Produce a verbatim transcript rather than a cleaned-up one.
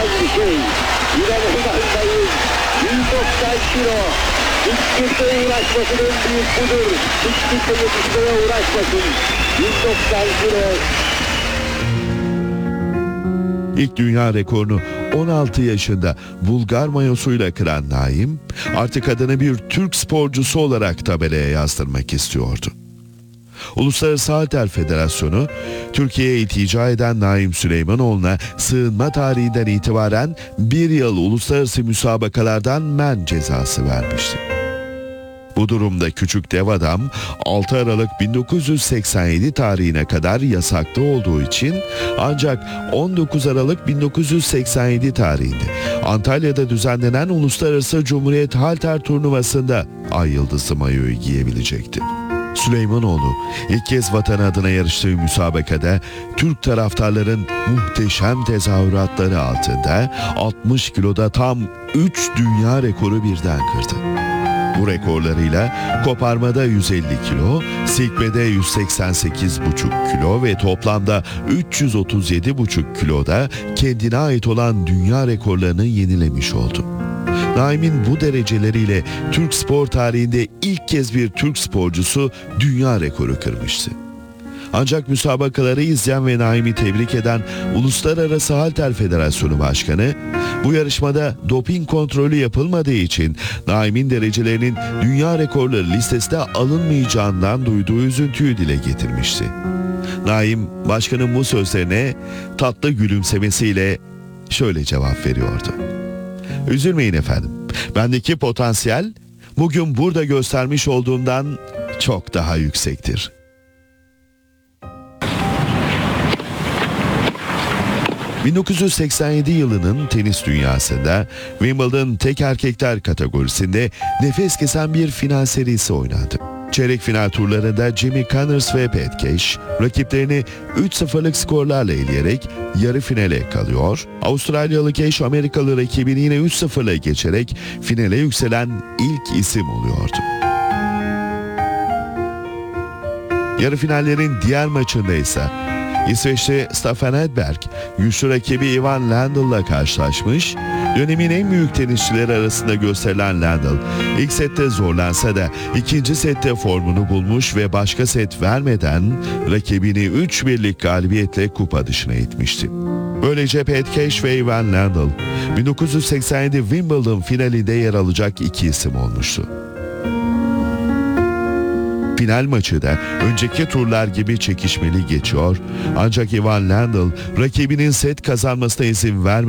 inanılmaz bir şey. İnanılmazdayız. yüz doksan kilo. Hiç kimse uğraşmasın, en büyük budur. Hiç kimse yetişmeye uğraşmasın. yüz doksan kilo. İlk dünya rekorunu on altı yaşında Bulgar mayosuyla kıran Naim, artık adını bir Türk sporcusu olarak tabelaya yazdırmak istiyordu. Uluslararası Halter Federasyonu, Türkiye'ye iltica eden Naim Süleymanoğlu'na sığınma tarihinden itibaren bir yıl uluslararası müsabakalardan men cezası vermişti. Bu durumda küçük dev adam altı Aralık bin dokuz yüz seksen yedi tarihine kadar yasaklı olduğu için ancak on dokuz Aralık bin dokuz yüz seksen yedi tarihinde Antalya'da düzenlenen Uluslararası Cumhuriyet Halter Turnuvası'nda ay yıldızı mayoyu giyebilecekti. Süleymanoğlu ilk kez vatan adına yarıştığı müsabakada Türk taraftarların muhteşem tezahüratları altında altmış kiloda tam üç dünya rekoru birden kırdı. Bu rekorlarıyla koparmada yüz elli kilo, silkmede yüz seksen sekiz buçuk kilo ve toplamda üç yüz otuz yedi buçuk kiloda kendine ait olan dünya rekorlarını yenilemiş oldu. Naim'in bu dereceleriyle Türk spor tarihinde ilk kez bir Türk sporcusu dünya rekoru kırmıştı. Ancak müsabakaları izleyen ve Naim'i tebrik eden Uluslararası Halter Federasyonu Başkanı, bu yarışmada doping kontrolü yapılmadığı için Naim'in derecelerinin dünya rekorları listesine alınmayacağından duyduğu üzüntüyü dile getirmişti. Naim, başkanın bu sözlerine tatlı gülümsemesiyle şöyle cevap veriyordu. Üzülmeyin efendim, bendeki potansiyel bugün burada göstermiş olduğumdan çok daha yüksektir. bin dokuz yüz seksen yedi yılının tenis dünyasında Wimbledon tek erkekler kategorisinde nefes kesen bir final serisi oynandı. Çeyrek final turlarında Jimmy Connors ve Pat Cash rakiplerini üç sıfırlık skorlarla eleyerek yarı finale kalıyor. Avustralyalı Cash Amerikalı rakibini yine üç sıfırla geçerek finale yükselen ilk isim oluyordu. Yarı finallerin diğer maçında ise İsveçli Staffan Edberg, güçlü rakibi Ivan Lendl'la karşılaşmış. Dönemin en büyük tenisçileri arasında gösterilen Lendl, ilk sette zorlansa da ikinci sette formunu bulmuş ve başka set vermeden rakibini üç birlik galibiyetle kupa dışına itmişti. Böylece Pat Cash ve Ivan Lendl, bin dokuz yüz seksen yedi Wimbledon finalinde yer alacak iki isim olmuştu. Final maçı da önceki turlar gibi çekişmeli geçiyor, ancak Ivan Lendl rakibinin set kazanmasına izin vermedi.